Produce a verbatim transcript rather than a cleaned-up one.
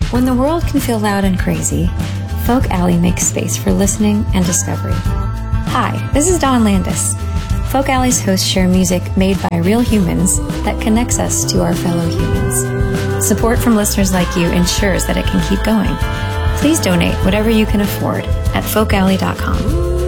When the world can feel loud and crazy, Folk Alley makes space for listening and discovery. Hi, this is Dawn Landis. Folk Alley's hosts share music made by real humans that connects us to our fellow humans. Support from listeners like you ensures that it can keep going. Please donate whatever you can afford at folk alley dot com.